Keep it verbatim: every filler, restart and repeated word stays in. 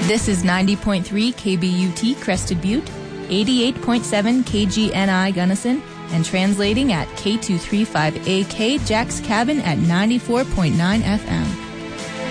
This is ninety point three K B U T Crested Butte, eighty-eight point seven K G N I Gunnison, and translating at K two thirty-five A K Jack's Cabin at ninety-four point nine F M.